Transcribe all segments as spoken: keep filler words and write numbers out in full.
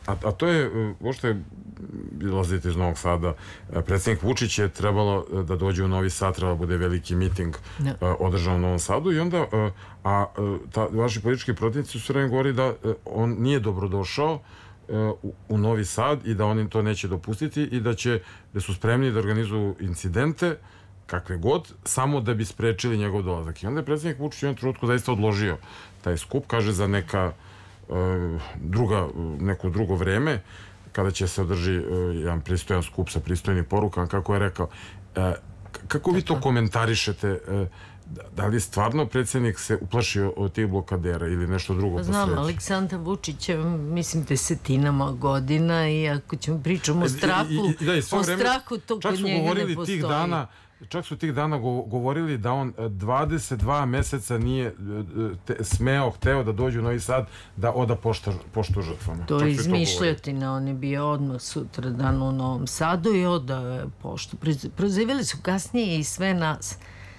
A, a to je, uopšte dolazite iz Novog Sada, predsjednik Vučić je trebalo da dođe u Novi Sad, trebalo bude veliki miting no. održan u Novom Sadu i onda, a ta, vaši politički protivnici su vreme govori da on nije dobrodošao u, u Novi Sad i da oni to neće dopustiti i da će, da su spremni da organizuju incidente kakve god, samo da bi sprečili njegov dolazak. I onda je predsjednik Vučić u jednom trenutku zaista odložio taj skup, kaže za neka druga, neko drugo vreme, kada će se održi jedan pristojan skup sa pristojnim porukama, kako je rekao. Kako vi to komentarišete? Da li stvarno predsjednik se uplašio od tih blokadera ili nešto drugo? Znam, Aleksandar Vučić je, mislim, desetinama godina i ako ćemo pričamo o strahu, o strahu to kod njega ne postoji. Čak su tih dana govorili da on dvadeset dva meseca nije smeo, hteo da dođe u Novi Sad da oda poštu žrtvama. To je izmišljotina, on je bio odmah sutra dan u Novom Sadu i odao poštu. Prozivili su kasnije i sve nas.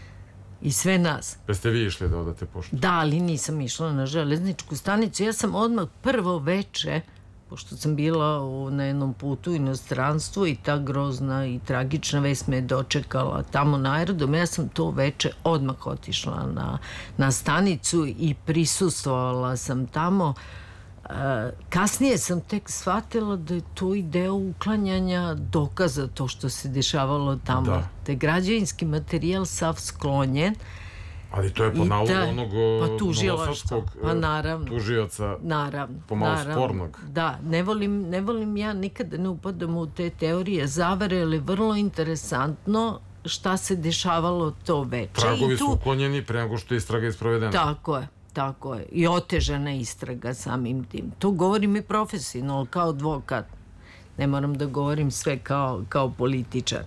I sve nas. Pa ste vi išli da odate poštu? Da, ali nisam išla na železničku stanicu. Ja sam odmah prvo veče, pošto sam bila u, na jednom putu u inostranstvu i ta grozna i tragična vest me je dočekala tamo na aerodrom, ja sam to veče odmah otišla na, na stanicu i prisustvovala sam tamo. E, kasnije sam tek shvatila da je to i deo uklanjanja dokaza to što se dešavalo tamo. Da. Da je građevinski materijal sav sklonjen. Ali to je po nalogu onog pa tužilaštva, pa naravno, tužioca, naravno, pomalo naravno, spornog. Da, ne volim, ne volim ja nikada ne upadam u te teorije zavere, ali vrlo interesantno šta se dešavalo to veče. Tragovi su uklonjeni pre nego što je istraga isprovedena. Tako je, tako je. I otežana istraga samim tim. To govorim i profesionalno, kao advokat. Ne moram da govorim sve kao, kao političar.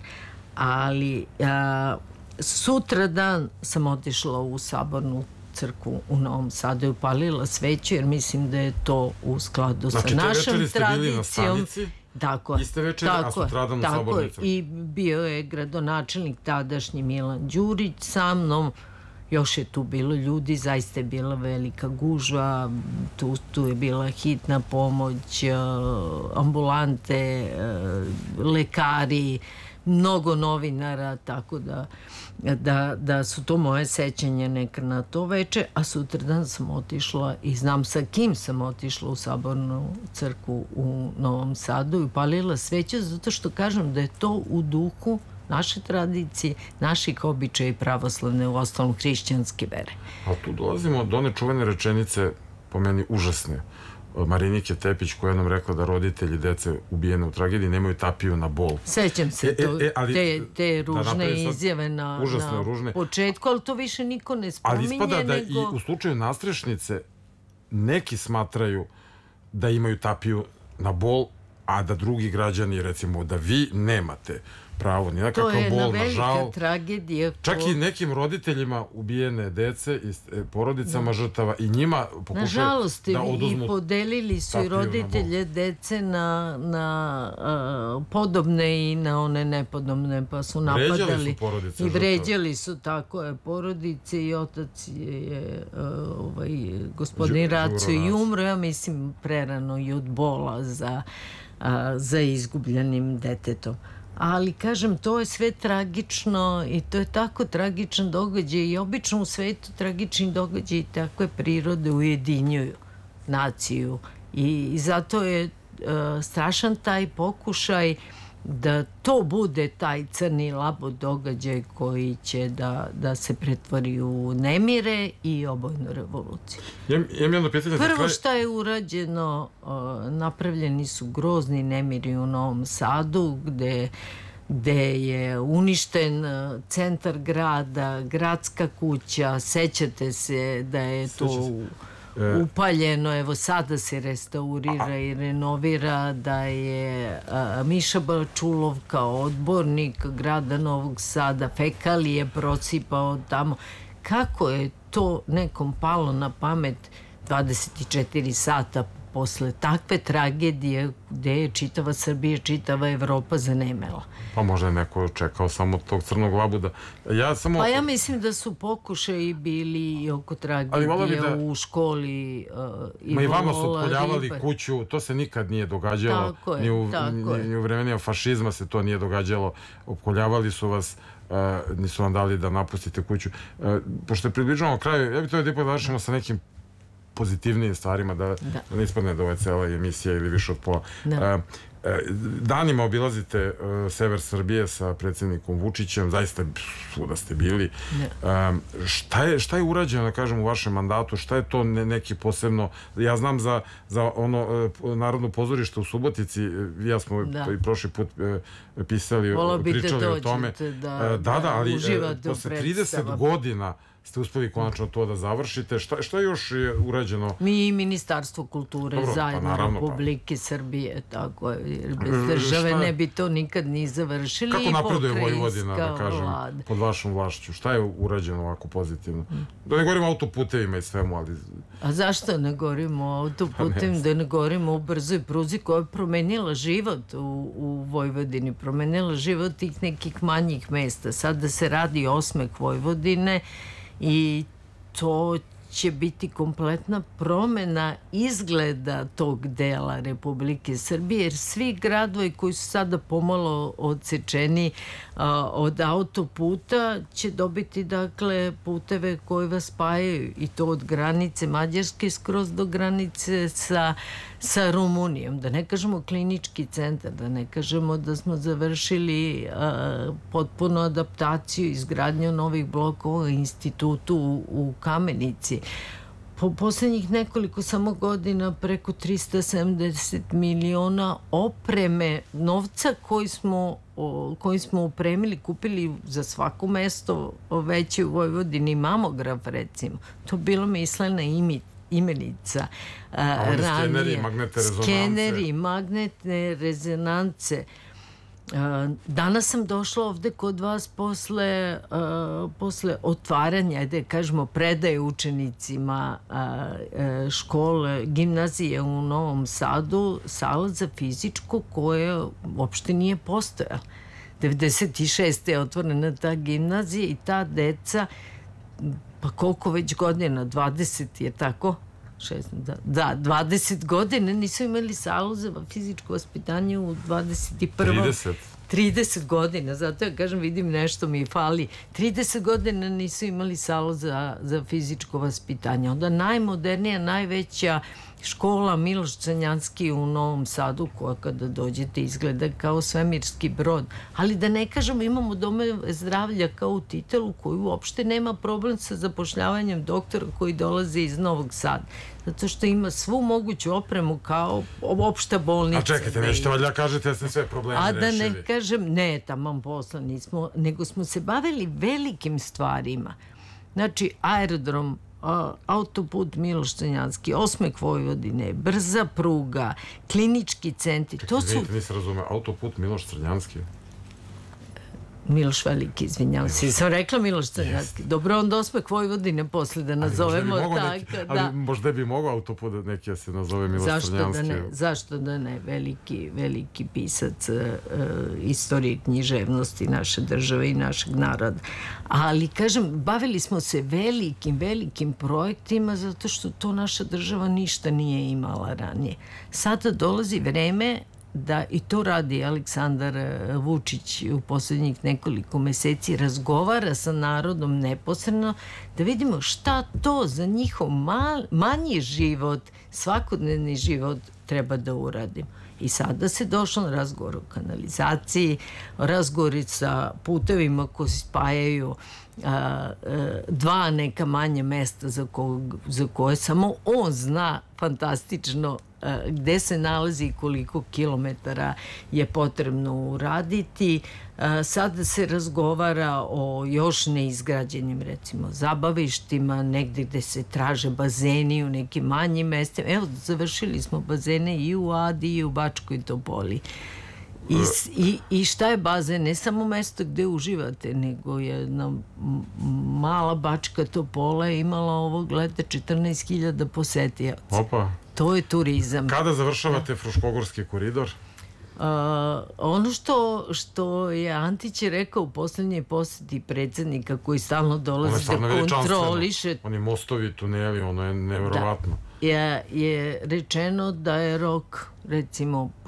Ali a, sutra dan sam otišla u Sabornu crkvu u Novom Sadu i upalila sveću, jer mislim da je to u skladu znači, sa našom tradicijom. Znači, te večeri ste bili na stanici, tako je, iste večeri, a sutradan u Sabornoj crkvi. I bio je gradonačelnik tadašnji Milan Đurić sa mnom, još je tu bilo ljudi, zaista je bila velika gužva, tu, tu je bila hitna pomoć, ambulante, lekari, mnogo novinara, tako da, da, da su to moje sećanje neka na to veče, a sutradan sam otišla i znam sa kim sam otišla u Sabornu crkvu u Novom Sadu i upalila sveću, zato što kažem da je to u duhu naše tradicije, naših običaja i pravoslavne, u ostalom hrišćanske vere. A tu dolazimo do one čuvene rečenice, po meni užasne, Marinike Tepić, koja nam rekla da roditelji dece ubijene u tragediji nemaju tapiju na bol. Sećam se e, to, e, ali, te, te ružne da izjave na, užasne, na ružne. početku, ali to više niko ne spominje. Ali ispada da nego... i u slučaju nastrešnice neki smatraju da imaju tapiju na bol, a da drugi građani, recimo, da vi nemate pravo ni na kakav bol, nažal. To je jedna velika tragedija. Čak i nekim roditeljima ubijene dece i porodicama žrtava i njima pokušaju da oduzmu. I podelili su i roditelje dece na, na uh, podobne i na one nepodobne, pa su napadali. Su I vređali su, tako je, porodice i otac je uh, ovaj, gospodin Raco i umro, ja mislim, prerano i od bola za, uh, za izgubljenim detetom. Ali, kažem, to je sve tragično i to je tako tragičan događaj i obično u svetu tragični događaj i takve prirode ujedinjuju naciju i, i zato je uh, strašan taj pokušaj da to bude taj crni labod događaj koji će da, da se pretvori u nemire i obojnu revoluciju. Ja, ja jedno pitanje Prvo kraj... šta je urađeno, uh, napravljeni su grozni nemiri u Novom Sadu, gde, gde je uništen uh, centar grada, gradska kuća, sećate se da je to... U, upaljeno, evo sada se restaurira i renovira, da je a, Miša Bačulov kao odbornik grada Novog Sada fekalije prosipao tamo. Kako je to nekom palo na pamet dvadeset četiri sata posle takve tragedije gde je čitava Srbija, čitava Evropa zanemela. Pa možda je neko čekao samo tog crnog labuda. Ja samo... Pa ja mislim da su pokušaji bili i oko tragedije da... u školi uh, i Ma i vama su otpoljavali riba. Kuću, to se nikad nije događalo. Tako je, ni u, tako ni, je. Ni u vremenima fašizma se to nije događalo. Opkoljavali su vas, uh, nisu vam dali da napustite kuću. Uh, pošto je približavamo kraju, ja bih to da ipak završimo sa nekim pozitivnijim stvarima, da, da. da ne ispadne da ova cela emisija ili više od pola. Da. Uh, danima obilazite uh, sever Srbije sa predsjednikom Vučićem, zaista svuda ste bili. Um, šta je, šta je urađeno, da kažem, u vašem mandatu? Šta je to ne, neki posebno... Ja znam za, za ono uh, Narodno pozorište u Subotici, ja smo da. i prošli put uh, pisali, pričali o tome. Da, da, da, da, ali uh, posle trideset godina ste uspeli konačno to da završite. Šta, šta još je urađeno? Mi i Ministarstvo kulture, dobro, zajedno pa naravno, Republike pa. Srbije, tako je, jer bez države šta? Ne bi to nikad ni završili. Kako napreduje Vojvodina, da kažem, vlada. Pod vašom vlašću? Šta je urađeno ovako pozitivno? Da ne govorimo o autoputevima i svemu, ali... A zašto ne govorimo o autoputevima, da ne govorimo o brzoj pruzi koja je promenila život u, u Vojvodini, promenila život tih nekih manjih mesta. Sad da se radi osmeh Vojvodine, i to će biti kompletna promena izgleda tog dela Republike Srbije, jer svi gradovi koji su sada pomalo odsečeni a, od autoputa će dobiti, dakle, puteve koji vas spajaju, i to od granice Mađarske skroz do granice sa, sa Rumunijom. Da ne kažemo klinički centar, da ne kažemo da smo završili a, potpuno adaptaciju, izgradnju novih blokova u institutu u, u Kamenici. Po poslednjih nekoliko samo godina preko trista sedamdeset miliona opreme, novca koji smo, o, koji smo upremili, kupili za svako mesto veće u Vojvodini, mamograf recimo. To bilo mislena imi, imenica. A oni skeneri, magnetne rezonance. Skeneri, magnetne rezonance. Danas sam došla ovde kod vas posle, uh, posle otvaranja, da kažemo, predaje učenicima uh, škole, gimnazije u Novom Sadu, sala za fizičko koja uopšte nije postojala. devedeset šeste je otvorena ta gimnazija i ta deca, pa koliko već godina, dvadeset je tako? Šest, da, da, dvadeset godina nisu imali salu za fizičko vaspitanje u dvadeset prvom trideset trideset godina, zato ja kažem, vidim nešto mi fali. trideset godina nisu imali salu za, za fizičko vaspitanje. Onda najmodernija, najveća škola Miloš Crnjanski u Novom Sadu, koja kada dođete izgleda kao svemirski brod. Ali da ne kažem, imamo dome zdravlja kao u Titelu, koji uopšte nema problem sa zapošljavanjem doktora koji dolaze iz Novog Sada. Zato što ima svu moguću opremu kao opšta bolnica. A čekajte, nećete valjda kažete da ste sve probleme A rešili. da ne kažem, ne, tamam posla nismo, nego smo se bavili velikim stvarima. Znači, aerodrom, autoput Miloš Crnjanski, osmeh Vojvodine, brza pruga, klinički centri. To su... Nisam razume, autoput Miloš Crnjanski? Miloš Veliki, izvinjam se. Sam rekla Miloš Crnjanski. Dobro, onda osmeh Vojvodine posle da nazovemo tako. Ali možda bi mogao autoput neki da se nazove Miloš Crnjanski. Zašto da ne? Zašto da ne? Veliki, veliki pisac uh, istorije književnosti naše države i našeg naroda. Ali, kažem, bavili smo se velikim, velikim projektima zato što to naša država ništa nije imala ranije. Sada dolazi vreme da, i to radi Aleksandar Vučić u poslednjih nekoliko meseci, razgovara sa narodom neposredno, da vidimo šta to za njihov mal, manji život, svakodnevni život treba da uradimo. I sada se došlo na razgovor o kanalizaciji, razgovori sa putevima koji spajaju a, a, dva neka manje mesta za, ko, za koje samo on zna fantastično a, gde se nalazi i koliko kilometara je potrebno uraditi. A, sada se razgovara o još neizgrađenim, recimo, zabavištima, negde gde se traže bazeni u nekim manjim mestima. Evo, završili smo bazene i u Adi i u Bačkoj Topoli. I, i, I šta je bazen? Ne samo mesto gde uživate, nego jedna mala Bačka Topola je imala ovog leta četrnaest hiljada posetijaca. Opa. To je turizam. Kada završavate Fruškogorski koridor? Uh, ono što, što je Antić rekao u poslednjoj poseti predsjednika koji stalno dolazi da kontroliše. Oni mostovi, tuneli, ono je nevjerovatno. Da, je, je rečeno da je rok recimo